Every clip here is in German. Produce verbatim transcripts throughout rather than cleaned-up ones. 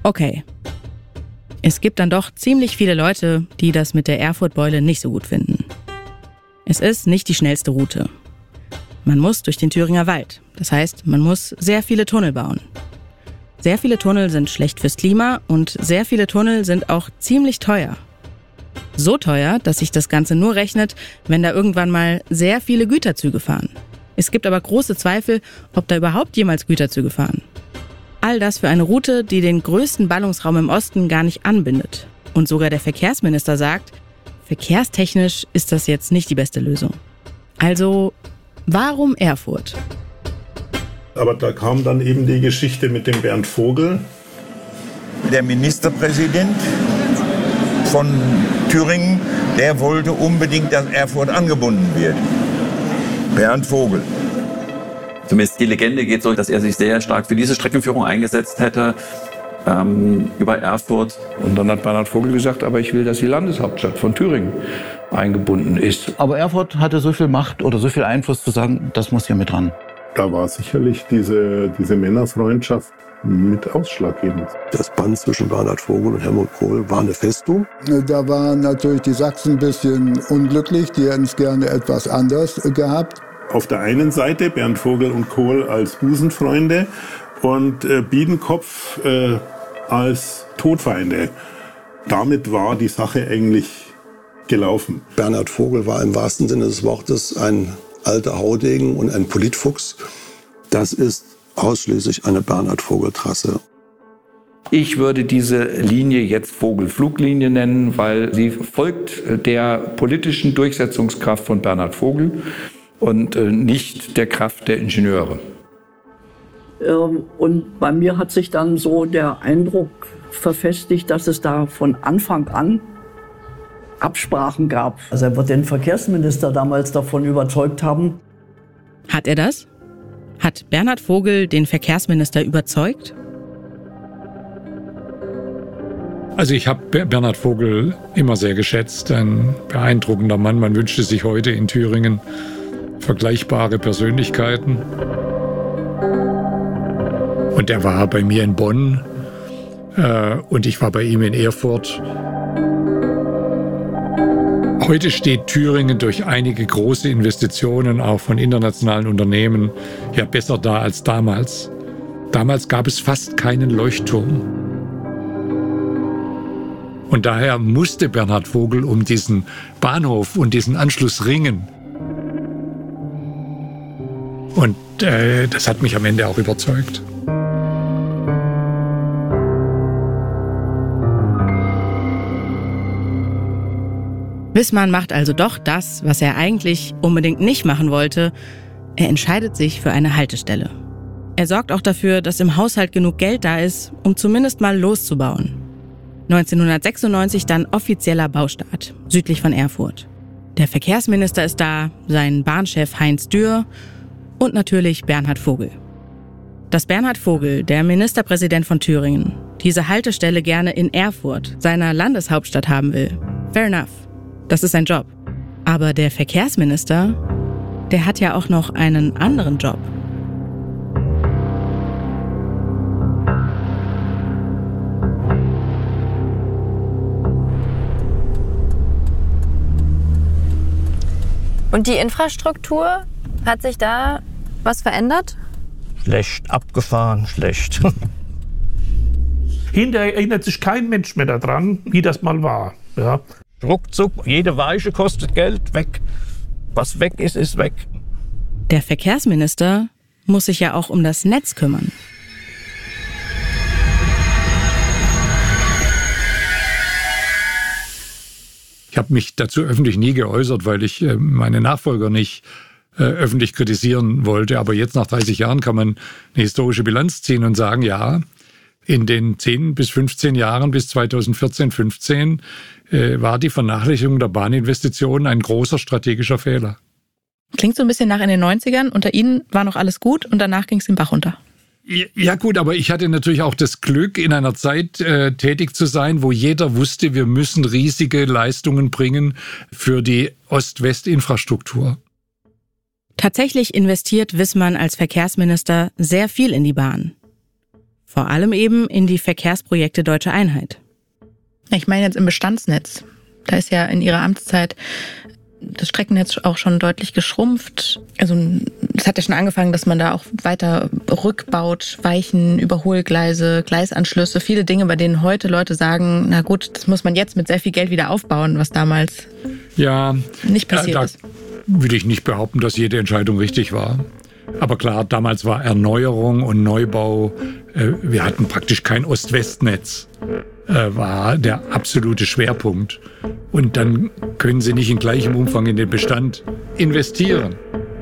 Okay. Es gibt dann doch ziemlich viele Leute, die das mit der Erfurt-Beule nicht so gut finden. Es ist nicht die schnellste Route. Man muss durch den Thüringer Wald. Das heißt, man muss sehr viele Tunnel bauen. Sehr viele Tunnel sind schlecht fürs Klima und sehr viele Tunnel sind auch ziemlich teuer. So teuer, dass sich das Ganze nur rechnet, wenn da irgendwann mal sehr viele Güterzüge fahren. Es gibt aber große Zweifel, ob da überhaupt jemals Güterzüge fahren. All das für eine Route, die den größten Ballungsraum im Osten gar nicht anbindet. Und sogar der Verkehrsminister sagt, verkehrstechnisch ist das jetzt nicht die beste Lösung. Also, warum Erfurt? Aber da kam dann eben die Geschichte mit dem Bernd Vogel. Der Ministerpräsident von Thüringen, der wollte unbedingt, dass Erfurt angebunden wird. Bernd Vogel. Zumindest die Legende geht so, dass er sich sehr stark für diese Streckenführung eingesetzt hätte, ähm, über Erfurt. Und dann hat Bernhard Vogel gesagt, aber ich will, dass die Landeshauptstadt von Thüringen eingebunden ist. Aber Erfurt hatte so viel Macht oder so viel Einfluss zu sagen, das muss hier mit ran. Da war sicherlich diese, diese Männerfreundschaft mit ausschlaggebend. Das Band zwischen Bernhard Vogel und Helmut Kohl war eine Festung. Da waren natürlich die Sachsen ein bisschen unglücklich, die hätten es gerne etwas anders gehabt. Auf der einen Seite Bernd Vogel und Kohl als Busenfreunde und äh, Biedenkopf äh, als Todfeinde. Damit war die Sache eigentlich gelaufen. Bernhard Vogel war im wahrsten Sinne des Wortes ein alter Haudegen und ein Politfuchs. Das ist ausschließlich eine Bernhard-Vogel-Trasse. Ich würde diese Linie jetzt Vogel-Fluglinie nennen, weil sie folgt der politischen Durchsetzungskraft von Bernhard Vogel und nicht der Kraft der Ingenieure. Und bei mir hat sich dann so der Eindruck verfestigt, dass es da von Anfang an Absprachen gab. Also er wird den Verkehrsminister damals davon überzeugt haben. Hat er das? Hat Bernhard Vogel den Verkehrsminister überzeugt? Also ich habe Bernhard Vogel immer sehr geschätzt, ein beeindruckender Mann. Man wünschte sich heute in Thüringen vergleichbare Persönlichkeiten. Und er war bei mir in Bonn äh, und ich war bei ihm in Erfurt. Heute steht Thüringen durch einige große Investitionen, auch von internationalen Unternehmen, ja besser da als damals. Damals gab es fast keinen Leuchtturm. Und daher musste Bernhard Vogel um diesen Bahnhof und diesen Anschluss ringen. Und äh, das hat mich am Ende auch überzeugt. Wissmann macht also doch das, was er eigentlich unbedingt nicht machen wollte. Er entscheidet sich für eine Haltestelle. Er sorgt auch dafür, dass im Haushalt genug Geld da ist, um zumindest mal loszubauen. neunzehnhundertsechsundneunzig dann offizieller Baustart, südlich von Erfurt. Der Verkehrsminister ist da, sein Bahnchef Heinz Dürr und natürlich Bernhard Vogel. Dass Bernhard Vogel, der Ministerpräsident von Thüringen, diese Haltestelle gerne in Erfurt, seiner Landeshauptstadt, haben will, fair enough. Das ist sein Job. Aber der Verkehrsminister, der hat ja auch noch einen anderen Job. Und die Infrastruktur, hat sich da was verändert? Schlecht, abgefahren, schlecht. Hinterher erinnert sich kein Mensch mehr daran, wie das mal war. Ja. Ruckzuck, jede Weiche kostet Geld, weg. Was weg ist, ist weg. Der Verkehrsminister muss sich ja auch um das Netz kümmern. Ich habe mich dazu öffentlich nie geäußert, weil ich äh, meine Nachfolger nicht äh, öffentlich kritisieren wollte. Aber jetzt nach dreißig Jahren kann man eine historische Bilanz ziehen und sagen, ja, in den zehn bis fünfzehn Jahren bis zweitausendvierzehn, fünfzehn äh, war die Vernachlässigung der Bahninvestitionen ein großer strategischer Fehler. Klingt so ein bisschen nach in den neunzigern. Unter Ihnen war noch alles gut und danach ging es den Bach runter. Ja gut, aber ich hatte natürlich auch das Glück, in einer Zeit äh, tätig zu sein, wo jeder wusste, wir müssen riesige Leistungen bringen für die Ost-West-Infrastruktur. Tatsächlich investiert Wissmann als Verkehrsminister sehr viel in die Bahn. Vor allem eben in die Verkehrsprojekte Deutsche Einheit. Ich meine jetzt im Bestandsnetz. Da ist ja in ihrer Amtszeit das Streckennetz auch schon deutlich geschrumpft. Also es hat ja schon angefangen, dass man da auch weiter rückbaut, Weichen, Überholgleise, Gleisanschlüsse, viele Dinge, bei denen heute Leute sagen, na gut, das muss man jetzt mit sehr viel Geld wieder aufbauen, was damals ja, nicht passiert äh, da ist. Würde ich nicht behaupten, dass jede Entscheidung richtig war. Aber klar, damals war Erneuerung und Neubau, äh, wir hatten praktisch kein Ost-West-Netz, äh, war der absolute Schwerpunkt. Und dann können Sie nicht in gleichem Umfang in den Bestand investieren.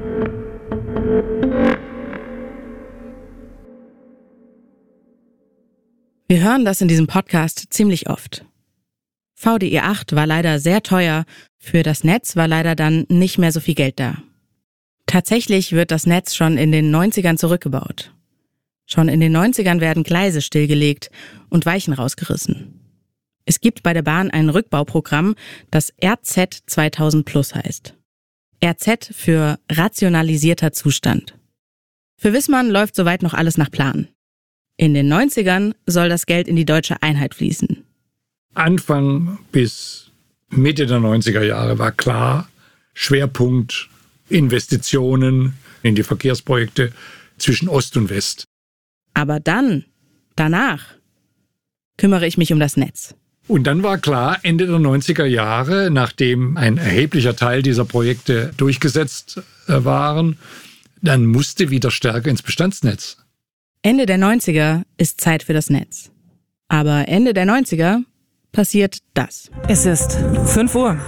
Wir hören das in diesem Podcast ziemlich oft. V D E acht war leider sehr teuer, für das Netz war leider dann nicht mehr so viel Geld da. Tatsächlich wird das Netz schon in den neunzigern zurückgebaut. Schon in den neunzigern werden Gleise stillgelegt und Weichen rausgerissen. Es gibt bei der Bahn ein Rückbauprogramm, das R Z zweitausend plus heißt. R Z für rationalisierter Zustand. Für Wissmann läuft soweit noch alles nach Plan. In den neunzigern soll das Geld in die Deutsche Einheit fließen. Anfang bis Mitte der neunziger Jahre war klar, Schwerpunkt Investitionen in die Verkehrsprojekte zwischen Ost und West. Aber dann, danach, kümmere ich mich um das Netz. Und dann war klar, Ende der neunziger Jahre, nachdem ein erheblicher Teil dieser Projekte durchgesetzt waren, dann musste wieder stärker ins Bestandsnetz. Ende der neunziger ist Zeit für das Netz. Aber Ende der neunziger passiert das. Es ist fünf Uhr.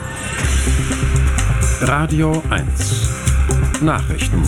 Radio eins. Nachrichten.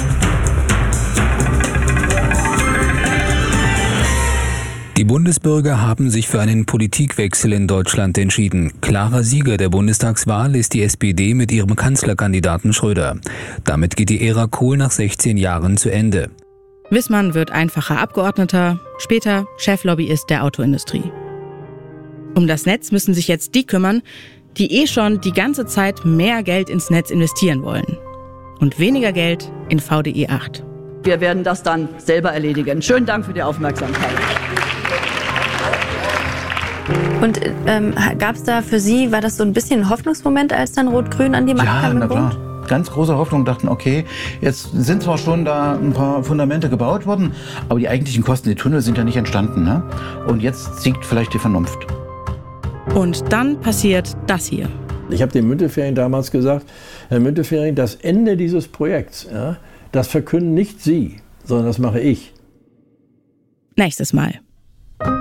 Die Bundesbürger haben sich für einen Politikwechsel in Deutschland entschieden. Klarer Sieger der Bundestagswahl ist die S P D mit ihrem Kanzlerkandidaten Schröder. Damit geht die Ära Kohl nach sechzehn Jahren zu Ende. Wissmann wird einfacher Abgeordneter, später Cheflobbyist der Autoindustrie. Um das Netz müssen sich jetzt die kümmern, die eh schon die ganze Zeit mehr Geld ins Netz investieren wollen. Und weniger Geld in V D E acht. Wir werden das dann selber erledigen. Schönen Dank für die Aufmerksamkeit. Und ähm, gab es da für Sie, war das so ein bisschen ein Hoffnungsmoment, als dann Rot-Grün an die Macht ja, kam im na Bund? klar. Ganz große Hoffnung, dachten, okay, jetzt sind zwar schon da ein paar Fundamente gebaut worden, aber die eigentlichen Kosten, die Tunnel sind ja nicht entstanden. Ne? Und jetzt siegt vielleicht die Vernunft. Und dann passiert das hier. Ich habe dem Müntefering damals gesagt, Herr Müntefering, das Ende dieses Projekts, ja, das verkünden nicht Sie, sondern das mache ich. Nächstes Mal.